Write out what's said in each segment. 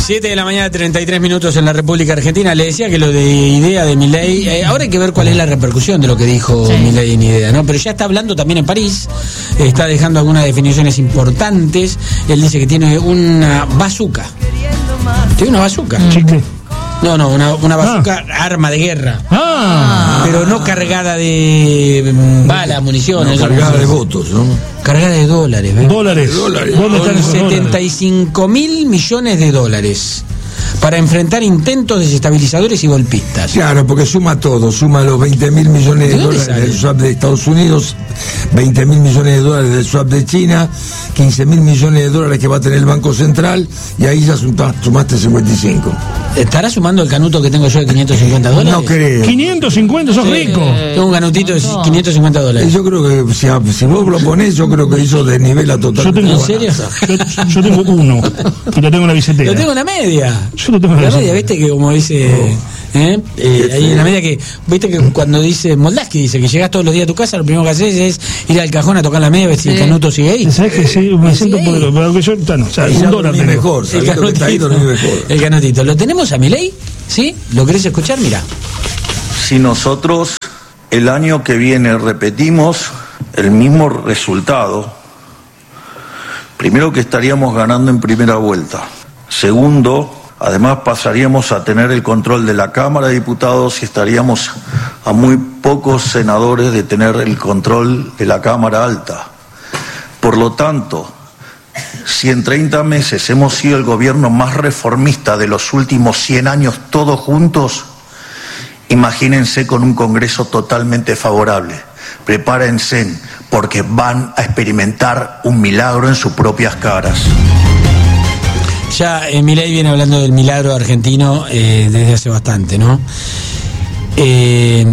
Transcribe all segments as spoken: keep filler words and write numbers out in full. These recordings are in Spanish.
siete de la mañana, treinta y tres minutos en la República Argentina. Le decía que lo de idea de Milei, eh, ahora hay que ver cuál es la repercusión de lo que dijo sí. Milei en idea, ¿no? Pero ya está hablando también en París, está dejando algunas definiciones importantes. Él dice que tiene una bazooka. Tiene una bazooka. Mm. Chicle. No, no, una, una bazooka, ah. arma de guerra. Ah. Pero no cargada de balas, municiones. No, cargada de votos, ¿no? Cargada de dólares, ¿ves? Dólares. dólares. ¿Dónde están esos setenta y cinco mil millones de dólares para enfrentar intentos desestabilizadores y golpistas. Claro, porque suma todo, suma los veinte mil millones de, de dólares sale? del swap de Estados Unidos, veinte mil millones de dólares del swap de China, quince mil millones de dólares que va a tener el Banco Central, y ahí ya sumaste cincuenta y cinco. ¿Estará sumando el canuto que tengo yo de quinientos cincuenta dólares? No creo. quinientos cincuenta, sos sí, rico. Tengo un canutito de quinientos cincuenta dólares. Yo creo que si, si vos lo ponés, yo creo que eso desnivela totalmente. Yo tengo, ¿En serio? Yo, yo tengo uno y lo tengo en la billetera. Lo tengo en la media. Yo lo tengo en la, la media, viste que como dice, oh. ¿eh? Eh, ahí en la media que, viste que cuando dice Moldaski dice que llegás todos los días a tu casa, lo primero que haces es ir al cajón a tocar la media, ver si sí. el canuto sigue ahí. ¿Sabes que sí? Me siento poderoso, porque yo, no, o sea, un dólar tengo. Mejor, el canutito, ahí, mejor. El canutito. ¿Lo tenemos a Milei? ¿Sí? ¿Lo querés escuchar? Mira. Si nosotros el año que viene repetimos el mismo resultado, primero que estaríamos ganando en primera vuelta. Segundo, además pasaríamos a tener el control de la Cámara de Diputados y estaríamos a muy pocos senadores de tener el control de la Cámara Alta. Por lo tanto, si en treinta meses hemos sido el gobierno más reformista de los últimos cien años todos juntos, imagínense con un Congreso totalmente favorable. Prepárense porque van a experimentar un milagro en sus propias caras. Ya eh, Milei viene hablando del milagro argentino eh, desde hace bastante, ¿no? Eh,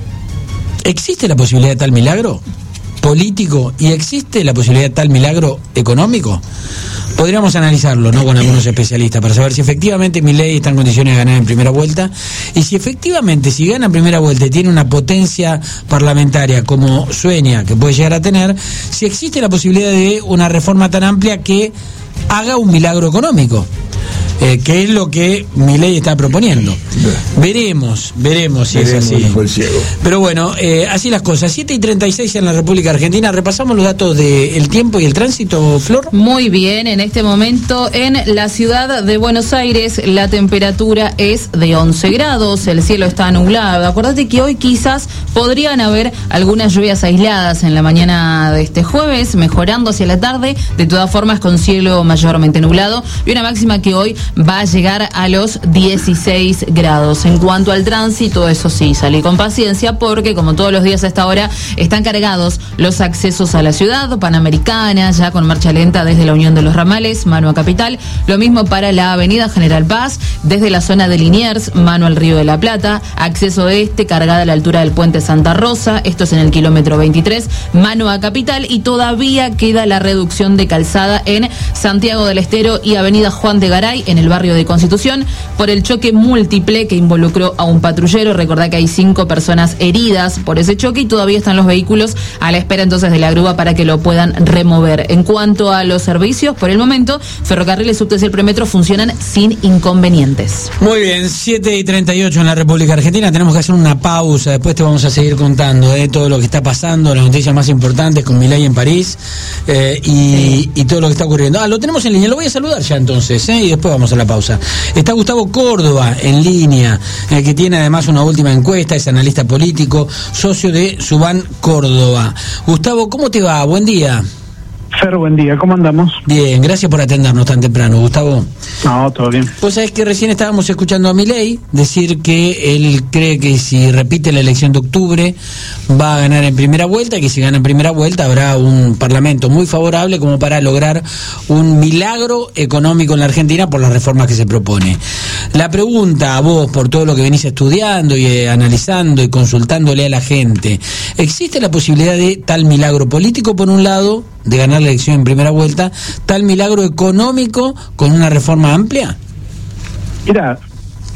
¿Existe la posibilidad de tal milagro político y existe la posibilidad de tal milagro económico? Podríamos analizarlo, ¿no?, con algunos especialistas para saber si efectivamente Milei está en condiciones de ganar en primera vuelta y si efectivamente, si gana en primera vuelta y tiene una potencia parlamentaria como sueña que puede llegar a tener, si existe la posibilidad de una reforma tan amplia que haga un milagro económico, eh, que es lo que Milei está proponiendo. Veremos, veremos si veremos es así. El ciego. Pero bueno, eh, así las cosas. siete y treinta y seis en la República Argentina. Repasamos los datos del tiempo y el tránsito, Flor. Muy bien, en este momento en la ciudad de Buenos Aires la temperatura es de once grados, el cielo está nublado. Acuérdate que hoy quizás podrían haber algunas lluvias aisladas en la mañana de este jueves, mejorando hacia la tarde, de todas formas con cielo mayormente nublado y una máxima que hoy va a llegar a los dieciséis grados. En cuanto al tránsito, eso sí, salí con paciencia porque como todos los días a esta hora están cargados los accesos a la ciudad Panamericana, ya con marcha lenta desde la Unión de los Ramales, mano a Capital, lo mismo para la avenida General Paz, desde la zona de Liniers, mano al Río de la Plata, acceso este, cargada a la altura del puente Santa Rosa, esto es en el kilómetro veintitrés, mano a Capital, y todavía queda la reducción de calzada en Santiago del Estero y avenida Juan de Garay, en el barrio de Constitución, por el choque múltiple que involucró a un patrullero. Recordá que hay cinco personas heridas por ese choque y todavía están los vehículos a la espera entonces de la grúa para que lo puedan remover. En cuanto a los servicios, por el momento, ferrocarriles, subtes y el premetro funcionan sin inconvenientes. Muy bien, siete y treinta y ocho en la República Argentina. Tenemos que hacer una pausa, después te vamos a seguir contando eh, todo lo que está pasando, las noticias más importantes con Milei en París eh, y, sí. y todo lo que está ocurriendo. Ah, lo tenemos en línea, lo voy a saludar ya entonces eh, y después vamos a la pausa. Está Gustavo Córdoba en línea, eh, que tiene además una última encuesta, es analista político, socio de Subán Córdoba. Gustavo, ¿cómo te va? Buen día. Fer, buen día, ¿cómo andamos? Bien, gracias por atendernos tan temprano, Gustavo. No, todo bien. Vos sabés que recién estábamos escuchando a Milei decir que él cree que si repite la elección de octubre va a ganar en primera vuelta, y que si gana en primera vuelta habrá un parlamento muy favorable como para lograr un milagro económico en la Argentina por las reformas que se propone. La pregunta a vos, por todo lo que venís estudiando y eh, analizando y consultándole a la gente, ¿existe la posibilidad de tal milagro político por un lado, de ganar la elección en primera vuelta, tal milagro económico con una reforma amplia? Mira,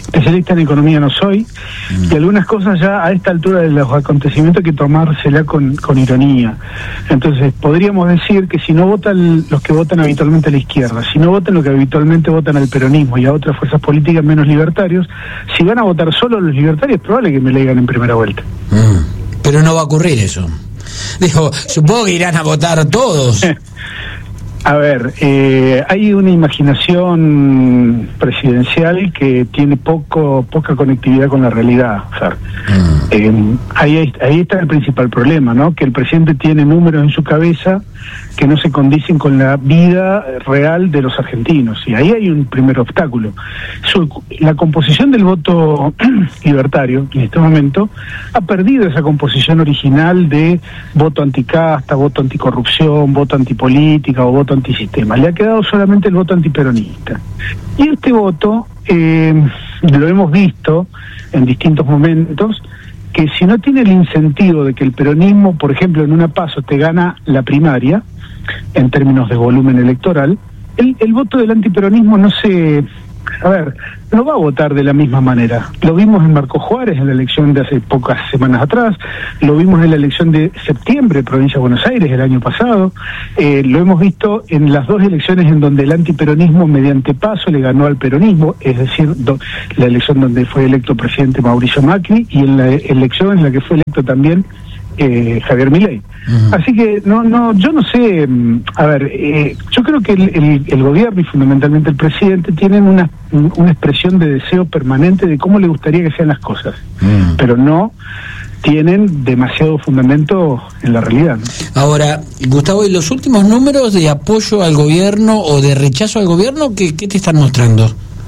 especialista en economía no soy, mm. y algunas cosas ya a esta altura de los acontecimientos hay que tomárselas con, con ironía. Entonces, podríamos decir que si no votan los que votan habitualmente a la izquierda, si no votan los que habitualmente votan al peronismo y a otras fuerzas políticas menos libertarios, si van a votar solo los libertarios, es probable que me le digan en primera vuelta. Mm. Pero no va a ocurrir eso. Digo, supongo que irán a votar todos. A ver, eh, hay una imaginación presidencial que tiene poco poca conectividad con la realidad, Fer. Mm. Eh, ahí, ahí está el principal problema, ¿no? Que el presidente tiene números en su cabeza que no se condicen con la vida real de los argentinos, y ahí hay un primer obstáculo. Su, la composición del voto libertario en este momento ha perdido esa composición original de voto anticasta, voto anticorrupción, voto antipolítica o voto antisistema. Le ha quedado solamente el voto antiperonista. Y este voto, eh, lo hemos visto en distintos momentos, que si no tiene el incentivo de que el peronismo, por ejemplo, en una PASO te gana la primaria, en términos de volumen electoral, el, el voto del antiperonismo no se... A ver, no va a votar de la misma manera. Lo vimos en Marcos Juárez en la elección de hace pocas semanas atrás, lo vimos en la elección de septiembre de Provincia de Buenos Aires el año pasado, eh, lo hemos visto en las dos elecciones en donde el antiperonismo mediante paso le ganó al peronismo, es decir, do, la elección donde fue electo presidente Mauricio Macri y en la elección en la que fue electo también Eh, Javier Milei. Uh-huh. Así que no, no, yo no sé, a ver, eh, yo creo que el, el, el gobierno y fundamentalmente el presidente tienen una, una expresión de deseo permanente de cómo le gustaría que sean las cosas, uh-huh. pero no tienen demasiado fundamento en la realidad, ¿no? Ahora, Gustavo, ¿y los últimos números de apoyo al gobierno o de rechazo al gobierno, qué, qué te están mostrando?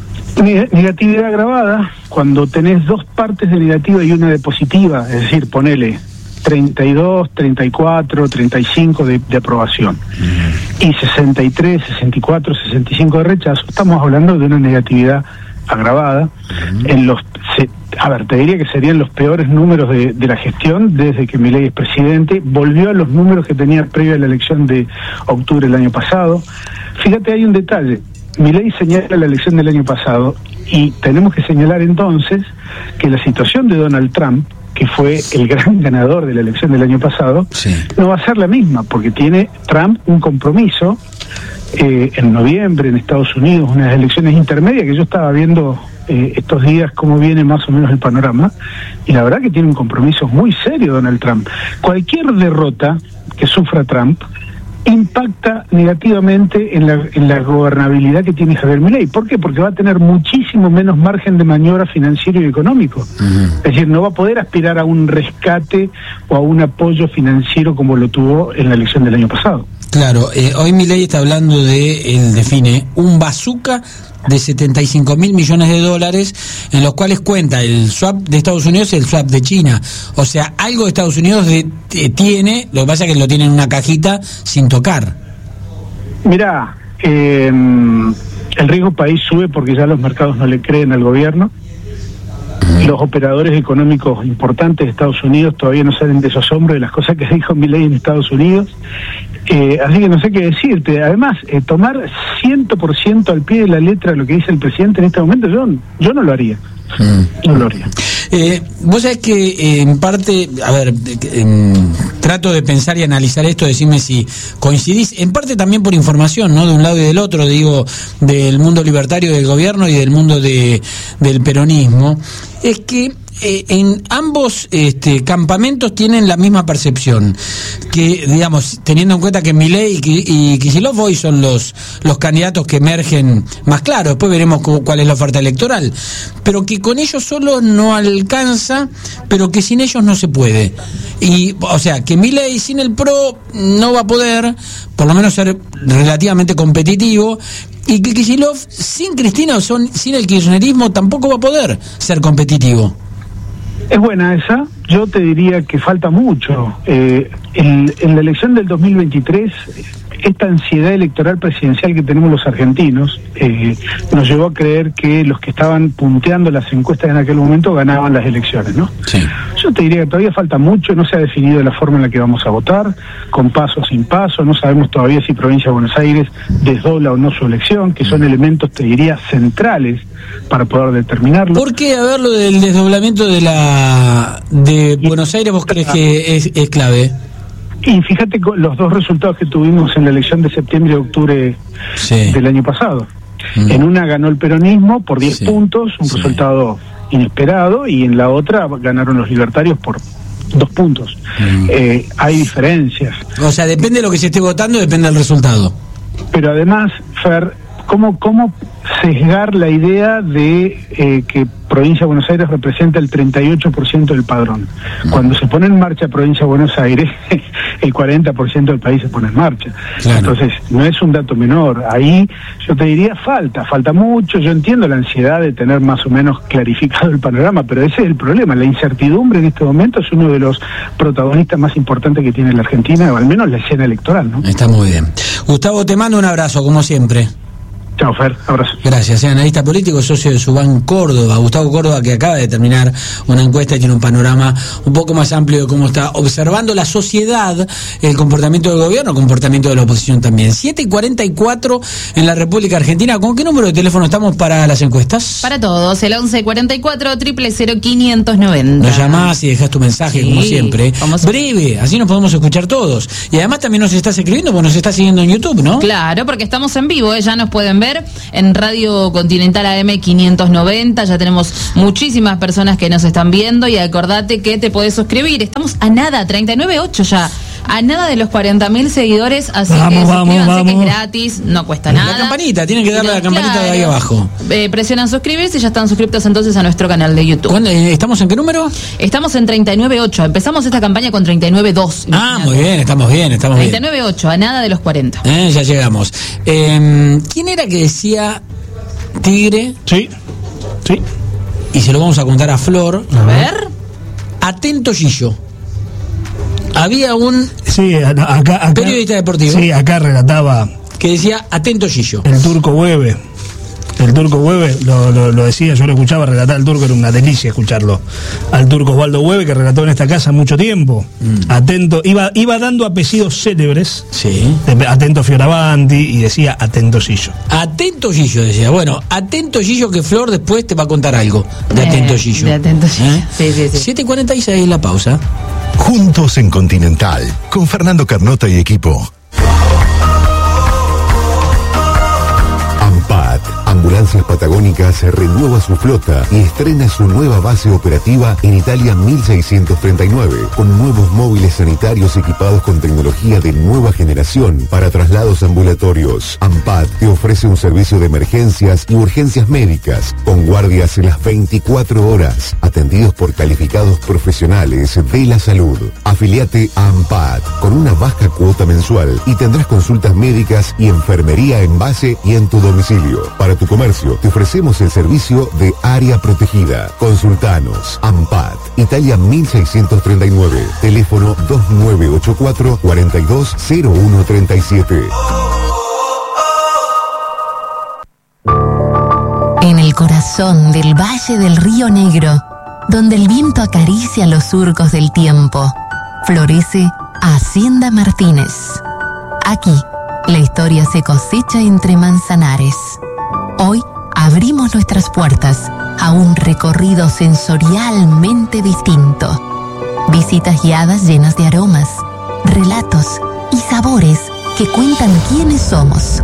Negatividad agravada, cuando tenés dos partes de negativa y una de positiva, es decir, ponele treinta y dos, treinta y cuatro, treinta y cinco de, de aprobación y sesenta y tres, sesenta y cuatro, sesenta y cinco de rechazo, estamos hablando de una negatividad agravada. En los, se, a ver, te diría que serían los peores números de, de la gestión desde que Milei es presidente. Volvió a los números que tenía previo a la elección de octubre del año pasado. Fíjate, hay un detalle. Milei señala la elección del año pasado y tenemos que señalar entonces que la situación de Donald Trump, que fue el gran ganador de la elección del año pasado, sí, no va a ser la misma, porque tiene Trump un compromiso eh, en noviembre en Estados Unidos, unas elecciones intermedias que yo estaba viendo eh, estos días cómo viene más o menos el panorama, y la verdad que tiene un compromiso muy serio Donald Trump. Cualquier derrota que sufra Trump impacta negativamente en la, en la gobernabilidad que tiene Javier Milei. ¿Por qué? Porque va a tener muchísimo menos margen de maniobra financiero y económico. Uh-huh. Es decir, no va a poder aspirar a un rescate o a un apoyo financiero como lo tuvo en la elección del año pasado. Claro, eh, hoy Milei está hablando de, él define, un bazooka de setenta y cinco mil millones de dólares, en los cuales cuenta el swap de Estados Unidos y el swap de China. O sea, algo de Estados Unidos de, de, tiene, lo que pasa es que lo tiene en una cajita sin tocar. Mirá, eh, el riesgo país sube porque ya los mercados no le creen al gobierno. Los operadores económicos importantes de Estados Unidos todavía no salen de esos hombros de las cosas que dijo Milei en Estados Unidos. Eh, así que no sé qué decirte. Además, eh, tomar cien por ciento al pie de la letra lo que dice el presidente en este momento, yo, yo no lo haría. Mm. No lo haría. Eh, vos sabés que eh, en parte, a ver, eh, trato de pensar y analizar esto, decirme si coincidís, en parte también por información, ¿no? De un lado y del otro, digo, del mundo libertario del gobierno y del mundo de, del peronismo, es que eh, en ambos este, campamentos tienen la misma percepción, que, digamos, teniendo en cuenta que Milei y, y Kicillof hoy son los, los candidatos que emergen más claros, después veremos cuál es la oferta electoral, pero que con ellos solo no alcanza, pero que sin ellos no se puede. Y, o sea, que Milei sin el PRO no va a poder, por lo menos, ser relativamente competitivo, y que Kicillof sin Cristina o son, sin el kirchnerismo tampoco va a poder ser competitivo. Es buena esa. Yo te diría que falta mucho. Eh, en, en la elección del dos mil veintitrés, esta ansiedad electoral presidencial que tenemos los argentinos eh, nos llevó a creer que los que estaban punteando las encuestas en aquel momento ganaban las elecciones, ¿no? Sí. Yo te diría que todavía falta mucho, no se ha definido la forma en la que vamos a votar, con paso o sin paso, no sabemos todavía si Provincia de Buenos Aires desdobla o no su elección, que son elementos, te diría, centrales para poder determinarlo. ¿Por qué, a ver, lo del desdoblamiento de la de Buenos Aires vos crees que es, es clave? Y fíjate con los dos resultados que tuvimos en la elección de septiembre y octubre sí. del año pasado. Mm. En una ganó el peronismo por diez sí. puntos, un sí. resultado inesperado, y en la otra ganaron los libertarios por dos puntos. Mm. Eh, hay diferencias. O sea, depende de lo que se esté votando, depende del resultado. Pero además, Fer, ¿cómo, cómo sesgar la idea de eh, que Provincia de Buenos Aires representa el treinta y ocho por ciento del padrón? Mm. Cuando se pone en marcha Provincia de Buenos Aires, el cuarenta por ciento del país se pone en marcha. Claro. Entonces, no es un dato menor. Ahí yo te diría falta, falta mucho. Yo entiendo la ansiedad de tener más o menos clarificado el panorama, pero ese es el problema. La incertidumbre en este momento es uno de los protagonistas más importantes que tiene la Argentina, o al menos la escena electoral, ¿no? Está muy bien. Gustavo, te mando un abrazo, como siempre. Chao, Fer, abrazo. Gracias, es analista político, socio de Subán Córdoba, Gustavo Córdoba, que acaba de terminar una encuesta y tiene un panorama un poco más amplio de cómo está observando la sociedad, el comportamiento del gobierno, el comportamiento de la oposición también. siete y cuarenta y cuatro en la República Argentina. ¿Con qué número de teléfono estamos para las encuestas? Para todos, el once cuarenta y cuatro, cero cero cero, quinientos noventa. Nos llamás y dejás tu mensaje, sí, como siempre. Como breve, así nos podemos escuchar todos. Y además también nos estás escribiendo, porque nos estás siguiendo en YouTube, ¿no? Claro, porque estamos en vivo, ¿eh? Ya nos pueden ver en Radio Continental A M quinientos noventa, ya tenemos muchísimas personas que nos están viendo, y acordate que te podés suscribir, estamos a nada, treinta y nueve punto ocho ya, a nada de los cuarenta mil seguidores, así vamos, que vamos, suscríbanse, vamos. que es gratis, no cuesta nada. La campanita, tienen que darle a la campanita, claro, de ahí abajo. Eh, presionan suscribirse y ya están suscriptos entonces a nuestro canal de YouTube. ¿Cuándo, eh, ¿Estamos en qué número? Estamos en treinta y nueve punto ocho, empezamos esta campaña con treinta y nueve punto dos. Ah, muy bien, estamos bien, estamos treinta y nueve punto ocho, a nada de los cuarenta. Eh, ya llegamos. Eh, ¿Quién era que decía Tigre? Sí, sí. Y se lo vamos a contar a Flor. A ver. Atento, Gillo. Había un sí, acá, acá, periodista deportivo. Sí, acá relataba. Que decía, atento, Gillo. El Turco Hueve. El Turco Hueve lo, lo, lo decía, yo lo escuchaba relatar al Turco, era una delicia escucharlo. Al Turco Osvaldo Hueve, que relató en esta casa mucho tiempo. Mm. Atento, iba, iba dando apellidos célebres. Sí. Atento Fioravanti, y decía atento Gillo. Atento Gillo, decía. Bueno, atento Gillo, que Flor después te va a contar algo de eh, atento Gillo. De atento Gillo. ¿Eh? Sí, sí, sí. siete y cuarenta y seis, la pausa. Juntos en Continental, con Fernando Carnota y equipo. AMPAT, Ambulancias Patagónicas, renueva su flota y estrena su nueva base operativa en Italia mil seiscientos treinta y nueve, con nuevos móviles sanitarios equipados con tecnología de nueva generación para traslados ambulatorios. AMPAT te ofrece un servicio de emergencias y urgencias médicas, con guardias en las veinticuatro horas, atendidos por calificados profesionales de la salud. Afiliate a AMPAT con una baja cuota mensual y tendrás consultas médicas y enfermería en base y en tu domicilio. Para tu comercio, te ofrecemos el servicio de área protegida. Consultanos. AMPAT, Italia mil seiscientos treinta y nueve. Teléfono dos nueve ocho cuatro, cuatro dos cero uno tres siete. En el corazón del Valle del Río Negro, donde el viento acaricia los surcos del tiempo, florece Hacienda Martínez. Aquí, la historia se cosecha entre manzanares. Hoy abrimos nuestras puertas a un recorrido sensorialmente distinto. Visitas guiadas llenas de aromas, relatos y sabores que cuentan quiénes somos.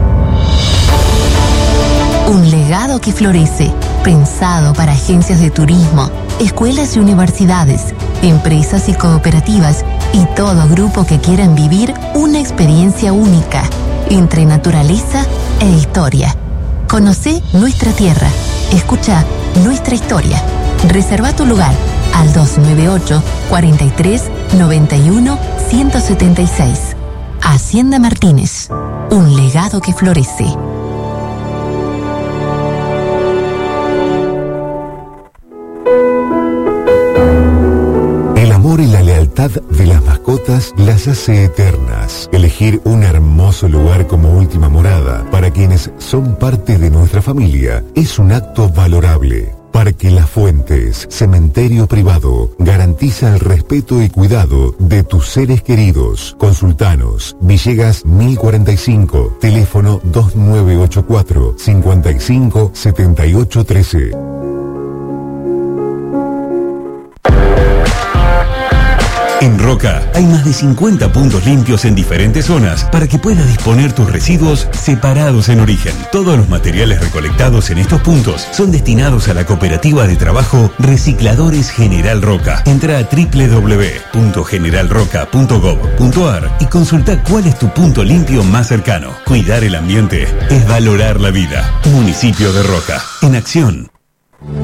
Un legado que florece, pensado para agencias de turismo, escuelas y universidades, empresas y cooperativas y todo grupo que quieran vivir una experiencia única entre naturaleza e historia. Conoce nuestra tierra, escucha nuestra historia. Reserva tu lugar al dos nueve ocho, cuatro tres, nueve uno, uno siete seis. Hacienda Martínez, un legado que florece. El amor y la lealtad lealtad de las mascotas las hace eternas. Elegir un hermoso lugar como última morada para quienes son parte de nuestra familia es un acto valorable. Parque Las Fuentes, cementerio privado, garantiza el respeto y cuidado de tus seres queridos. Consultanos, Villegas mil cuarenta y cinco, teléfono dos nueve ocho cuatro, cinco cinco, siete ocho uno tres. En Roca hay más de cincuenta puntos limpios en diferentes zonas para que puedas disponer tus residuos separados en origen. Todos los materiales recolectados en estos puntos son destinados a la cooperativa de trabajo Recicladores General Roca. Entra a doble u doble u doble u punto general roca punto gob punto ar y consulta cuál es tu punto limpio más cercano. Cuidar el ambiente es valorar la vida. Municipio de Roca. En acción.